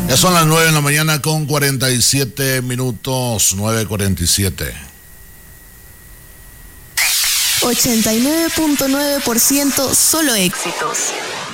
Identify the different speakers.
Speaker 1: Ya son las 9 de la mañana con 47 minutos, 9:47.
Speaker 2: 89.9% solo éxitos.